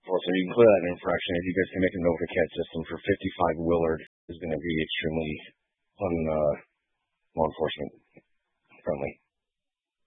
Well, so you can clear that infraction. If you guys can make a note of the CAD system for 55 Willard, is going to be extremely law enforcement friendly.